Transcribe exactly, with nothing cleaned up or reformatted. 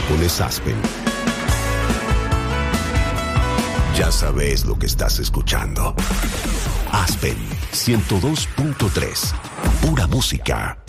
pones Aspen, ya sabes lo que estás escuchando. Aspen ciento dos punto tres. Pura música.